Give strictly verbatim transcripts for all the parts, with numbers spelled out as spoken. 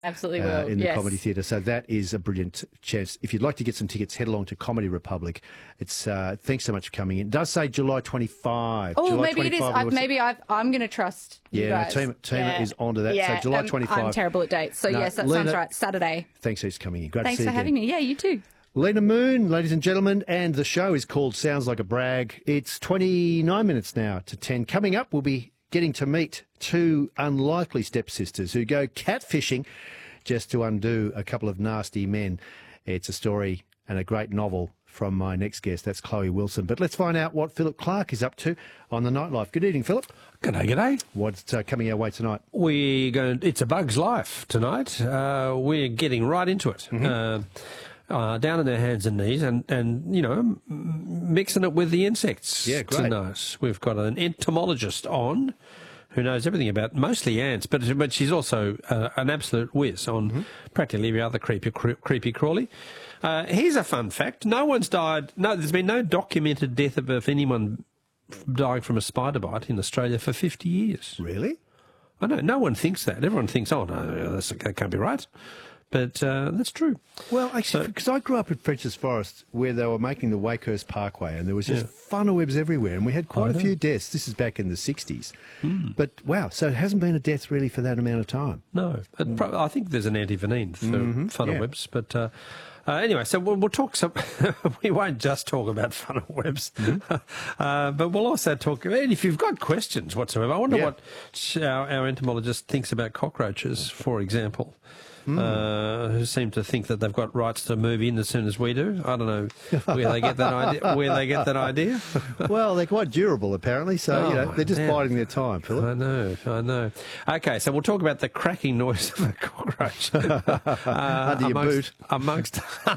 Absolutely uh, will. in the yes. Comedy Theatre. So that is a brilliant chance. If you'd like to get some tickets, head along to Comedy Republic. It's uh, thanks so much for coming in. It does say July twenty-five. Oh, July maybe it is. twenty-five, I, maybe I've, I'm going to trust you Yeah, guys. no, Tima, Tima yeah. is onto that. Yeah, So July um, twenty-five. I'm terrible at dates. So No, yes, that Lena, sounds right. Saturday. Thanks for coming in. Great Thanks to see for you having again. me. Yeah, you too. Lena Moon, ladies and gentlemen, and the show is called Sounds Like a Brag. It's twenty-nine minutes now to ten. Coming up, we'll be getting to meet two unlikely stepsisters who go catfishing just to undo a couple of nasty men. It's a story and a great novel from my next guest. That's Chloe Wilson. But let's find out what Philip Clark is up to on the Nightlife. Good evening, Philip. G'day, g'day. What's uh, coming our way tonight? We're going. It's a bug's life tonight. Uh, we're getting right into it. Mm-hmm. Uh, uh, down on our hands and knees, and, and you know, m- mixing it with the insects. Yeah, great. Tonight we've got an entomologist on, who knows everything about mostly ants, but but she's also uh, an absolute whiz on mm-hmm. practically every other creepy cre- creepy crawly. Uh, here's a fun fact: no one's died. No, there's been no documented death of, of anyone dying from a spider bite in Australia for fifty years. Really? I know. No one thinks that. Everyone thinks, oh no, that's, that can't be right. But uh, that's true. Well, actually, because I grew up in French's Forest where they were making the Wakehurst Parkway and there was just yeah. funnel webs everywhere and we had quite I a know. few deaths. This is back in the sixties. Mm. But, wow, so it hasn't been a death really for that amount of time. No. Mm. Pro- I think there's an antivenin for mm-hmm. funnel yeah. webs. But uh, uh, anyway, so we'll, we'll talk some... we won't just talk about funnel webs. Mm-hmm. uh, but we'll also talk... And if you've got questions whatsoever, I wonder yeah. what our, our entomologist thinks about cockroaches, for example. Mm. Uh, who seem to think that they've got rights to move in as soon as we do. I don't know where they get that idea. Where they get that idea? Well, they're quite durable, apparently. So oh, you know, they're just man. biding their time, Philip. I know, I know. Okay, so we'll talk about the cracking noise of a cockroach uh, under your amongst, boot. Amongst,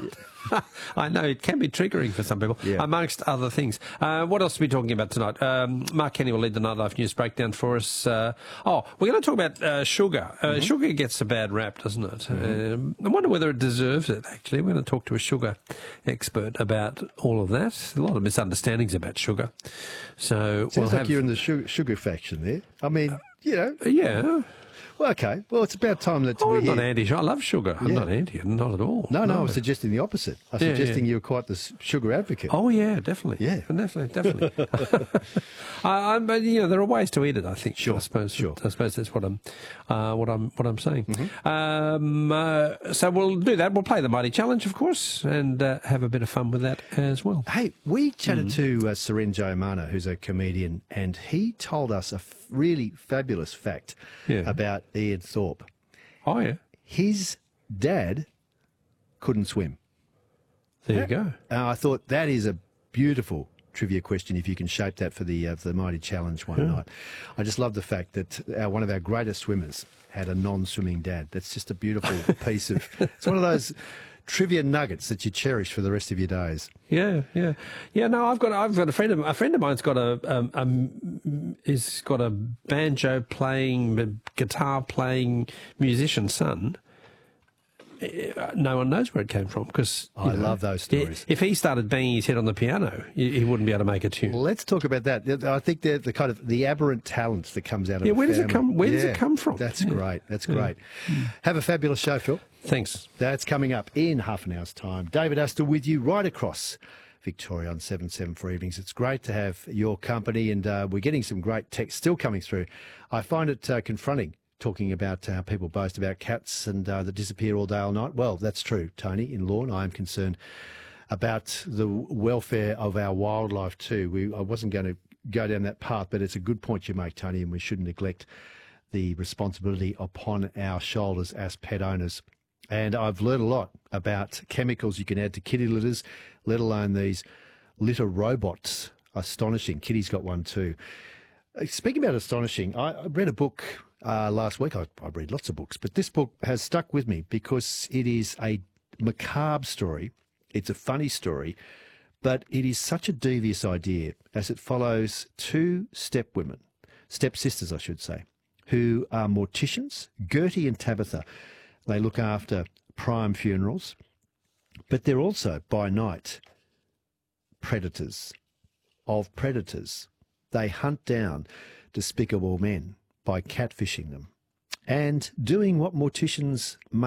I know it can be triggering for some people. Yeah. Amongst other things, uh, what else are we talking about tonight? Um, Mark Kenny will lead the Nightlife News breakdown for us. Uh, oh, we're going to talk about uh, sugar. Uh, mm-hmm. Sugar gets a bad rap, doesn't it? Mm-hmm. Uh, I wonder whether it deserves it, actually. We're going to talk to a sugar expert about all of that. A lot of misunderstandings about sugar. So Sounds we'll like have... you're in the sugar, sugar faction there. I mean, uh, you know. Yeah. Well, okay. Well, it's about time that oh, we're I'm here. not anti. I love sugar. I'm yeah. not anti. Not at all. No, no, no. I was suggesting the opposite. I was yeah, suggesting yeah. you're quite the sugar advocate. Oh yeah, definitely. Yeah, definitely, definitely. uh, but you know, there are ways to eat it. I think. Sure. I suppose. Sure. I suppose that's what I'm, uh, what I'm, what I'm saying. Mm-hmm. Um, uh, so we'll do that. We'll play the Mighty Challenge, of course, and uh, have a bit of fun with that as well. Hey, we chatted mm. to uh, Seren Jayamana, who's a comedian, and he told us a f- really fabulous fact yeah. about Ian Thorpe. Oh, yeah. His dad couldn't swim. There yeah. you go. Uh, I thought that is a beautiful trivia question if you can shape that for the uh, for the Mighty Challenge one yeah. night. I just love the fact that our, one of our greatest swimmers had a non-swimming dad. That's just a beautiful piece of... It's one of those trivia nuggets that you cherish for the rest of your days. Yeah, yeah, yeah. No, I've got I've got a friend of a friend of mine's got a um, um is got a banjo playing, guitar playing musician son. No one knows where it came from because I know, love those stories. If he started banging his head on the piano, he wouldn't be able to make a tune. Well, let's talk about that. I think the the kind of the aberrant talent that comes out of yeah. a Where does family. it come? Where yeah, does it come from? That's yeah. great. That's great. Yeah. Have a fabulous show, Phil. Thanks. That's coming up in half an hour's time. David Astor with you right across Victoria on seven seven for evenings. It's great to have your company, and uh, we're getting some great text still coming through. I find it uh, confronting talking about how people boast about cats and uh, that disappear all day, all night. Well, that's true, Tony. In Lorne, I am concerned about the welfare of our wildlife too. We, I wasn't going to go down that path, but it's a good point you make, Tony, and we shouldn't neglect the responsibility upon our shoulders as pet owners. And I've learned a lot about chemicals you can add to kitty litters, let alone these litter robots. Astonishing. Kitty's got one too. Speaking about astonishing, I, I read a book uh, last week. I, I read lots of books, but this book has stuck with me because it is a macabre story. It's a funny story, but it is such a devious idea as it follows two stepwomen, stepsisters, I should say, who are morticians, Gertie and Tabitha. They look after Prime Funerals, but they're also, by night, predators of predators. They hunt down despicable men by catfishing them. and doing what morticians